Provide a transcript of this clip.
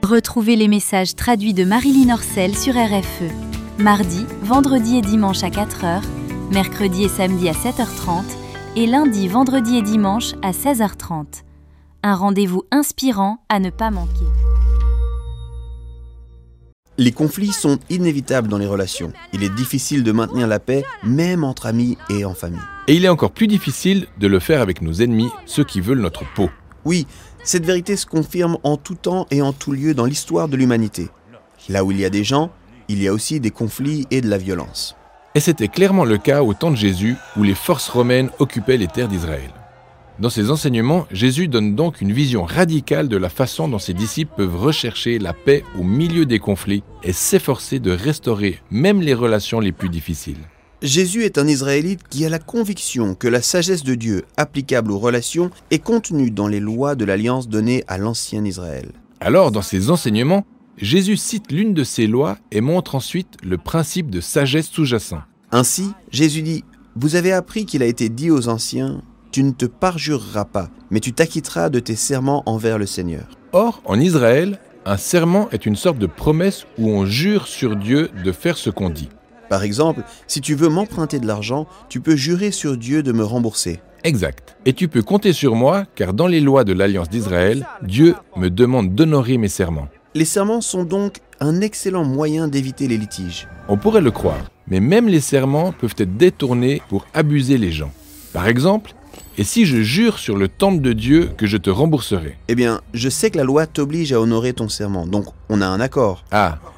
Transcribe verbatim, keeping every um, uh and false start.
Retrouvez les messages traduits de Marilyn Orcel sur R F E. Mardi, vendredi et dimanche à quatre heures, mercredi et samedi à sept heures trente et lundi, vendredi et dimanche à seize heures trente. Un rendez-vous inspirant à ne pas manquer. Les conflits sont inévitables dans les relations. Il est difficile de maintenir la paix, même entre amis et en famille. Et il est encore plus difficile de le faire avec nos ennemis, ceux qui veulent notre peau. Oui, cette vérité se confirme en tout temps et en tout lieu dans l'histoire de l'humanité. Là où il y a des gens, il y a aussi des conflits et de la violence. Et c'était clairement le cas au temps de Jésus, où les forces romaines occupaient les terres d'Israël. Dans ses enseignements, Jésus donne donc une vision radicale de la façon dont ses disciples peuvent rechercher la paix au milieu des conflits et s'efforcer de restaurer même les relations les plus difficiles. Jésus est un Israélite qui a la conviction que la sagesse de Dieu applicable aux relations est contenue dans les lois de l'alliance donnée à l'ancien Israël. Alors, dans ses enseignements, Jésus cite l'une de ces lois et montre ensuite le principe de sagesse sous-jacent. Ainsi, Jésus dit « Vous avez appris qu'il a été dit aux anciens, tu ne te parjureras pas, mais tu t'acquitteras de tes serments envers le Seigneur. » Or, en Israël, un serment est une sorte de promesse où on jure sur Dieu de faire ce qu'on dit. Par exemple, si tu veux m'emprunter de l'argent, tu peux jurer sur Dieu de me rembourser. Exact. Et tu peux compter sur moi, car dans les lois de l'Alliance d'Israël, Dieu me demande d'honorer mes serments. Les serments sont donc un excellent moyen d'éviter les litiges. On pourrait le croire, mais même les serments peuvent être détournés pour abuser les gens. Par exemple, et si je jure sur le temple de Dieu que je te rembourserai ? Eh bien, je sais que la loi t'oblige à honorer ton serment, donc on a un accord. Ah,